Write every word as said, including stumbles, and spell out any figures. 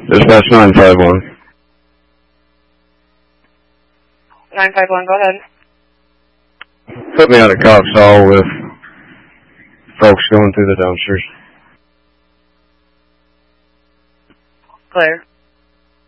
Dispatch nine five one. nine five one, go ahead. Put me at a cop stall with folks going through the dumpsters. Clear.